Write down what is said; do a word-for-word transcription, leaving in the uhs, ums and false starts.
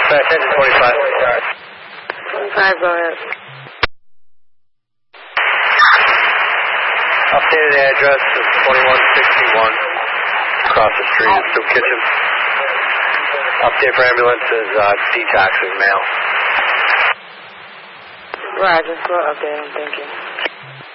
attention twenty-five. twenty-five, go ahead. Updated address is twenty-one sixty-one. Across the street is Soup Kitchen. Update for ambulance is uh, detox is male. Roger, we'll update him, thank you.